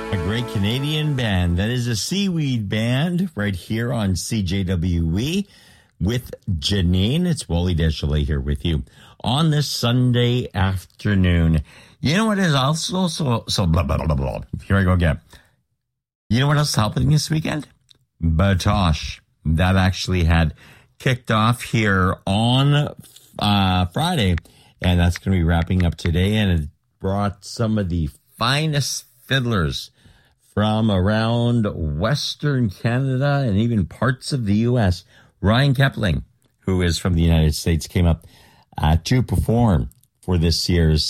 A great Canadian band. That is a Seaweed Band right here on CJWE with Janine. It's Wally Deschalais here with you on this Sunday afternoon. You know what is also so blah, blah, blah, blah. Here I go again. You know what else is happening this weekend? Batosh. That actually had kicked off here on Friday, and that's going to be wrapping up today, and it brought some of the finest fiddlers from around Western Canada and even parts of the U.S. Ryan Kepling, who is from the United States, came up to perform for this year's,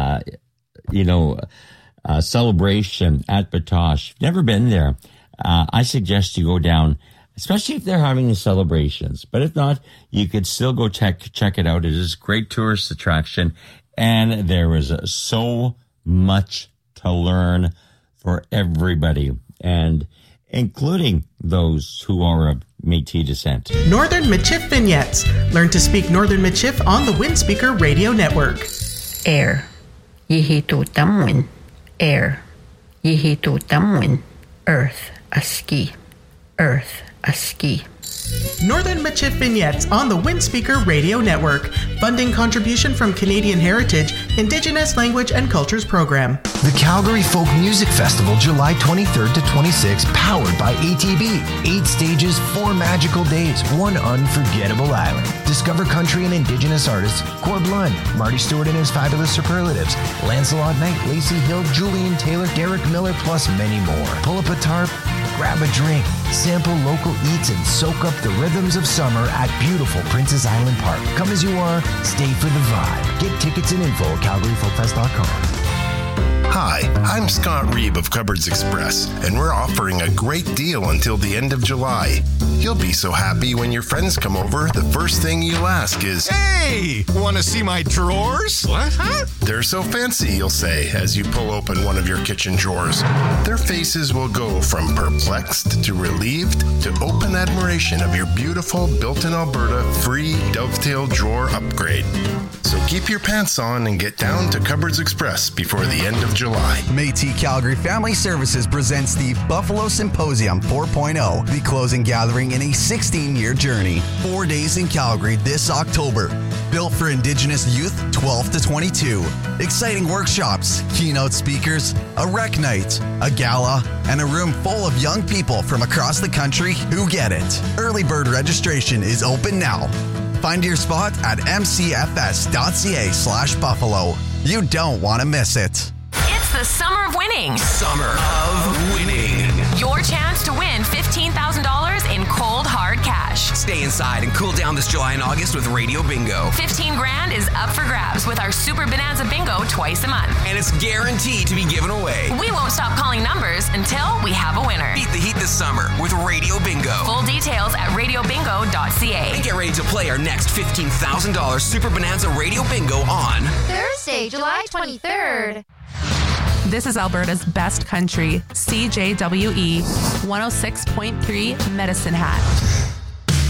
celebration at Batosh. Never been there. I suggest you go down, especially if they're having the celebrations. But if not, you could still go check it out. It is a great tourist attraction, and there is so much to learn for everybody, and including those who are of Métis descent. Northern Michif Vignettes. Learn to speak Northern Michif on the Windspeaker Radio Network. Air. Yihitu tamwin. Air. Yihitu tamwin. Earth. Aski. Earth. Aski. Northern Michif Vignettes on the Windspeaker Radio Network. Funding contribution from Canadian Heritage, Indigenous Language and Cultures Program. The Calgary Folk Music Festival, July 23rd to 26th, powered by ATB. 8 stages, 4 magical days, 1 unforgettable island. Discover country and Indigenous artists Corb Lund, Marty Stewart and his fabulous superlatives, Lancelot Knight, Lacey Hill, Julian Taylor, Derek Miller, plus many more. Pull up a tarp, grab a drink, sample local eats, and soak up the rhythms of summer at beautiful Princess Island Park. Come as you are, stay for the vibe. Get tickets and info at calgaryfolkfest.com. Hi, I'm Scott Reeb of Cupboards Express, and we're offering a great deal until the end of July. You'll be so happy when your friends come over, the first thing you'll ask is, "Hey, want to see my drawers?" What? Huh? "They're so fancy," you'll say as you pull open one of your kitchen drawers. Their faces will go from perplexed to relieved to open admiration of your beautiful built-in Alberta free dovetail drawer upgrade. So keep your pants on and get down to Cupboards Express before the end of July. Métis Calgary Family Services presents the Buffalo Symposium 4.0, the closing gathering in a 16-year journey. 4 days in Calgary this October. Built for Indigenous youth 12 to 22. Exciting workshops, keynote speakers, a rec night, a gala, and a room full of young people from across the country who get it. Early bird registration is open now. Find your spot at mcfs.ca/Buffalo. You don't want to miss it. It's the Summer of Winning. Summer of Winning. Your chance to win $15,000 in cold, hard cash. Stay inside and cool down this July and August with Radio Bingo. 15 grand is up for grabs with our Super Bonanza Bingo twice a month. And it's guaranteed to be given away. We won't stop calling numbers until we have a winner. Beat the heat this summer with Radio Bingo. Full details at radiobingo.ca. And get ready to play our next $15,000 Super Bonanza Radio Bingo on Thursday, July 23rd. This is Alberta's best country, CJWE 106.3 Medicine Hat.